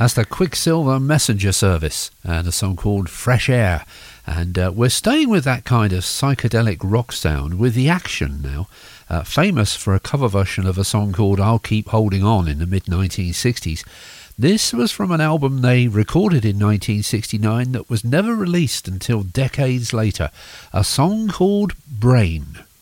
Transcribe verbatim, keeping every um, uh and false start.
That's the Quicksilver Messenger Service and a song called Fresh Air. And uh, we're staying with that kind of psychedelic rock sound with The Action now, uh, famous for a cover version of a song called I'll Keep Holding On in the mid nineteen sixties. This was from an album they recorded in nineteen sixty-nine that was never released until decades later, a song called Brain.